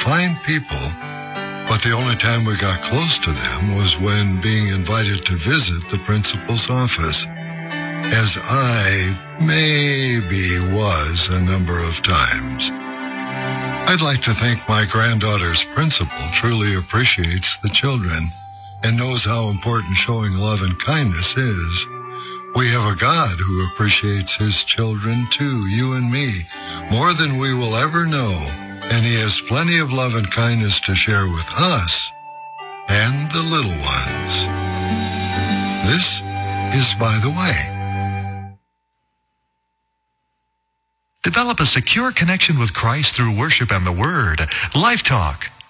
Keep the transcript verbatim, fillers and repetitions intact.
fine people, but the only time we got close to them was when being invited to visit the principal's office, as I maybe was a number of times. I'd like to think my granddaughter's principal truly appreciates the children and knows how important showing love and kindness is. We have a God who appreciates his children too, you and me, more than we will ever know, and he has plenty of love and kindness to share with us and the little ones. This is By the Way. Develop a secure connection with Christ through worship and the Word. Life Talk.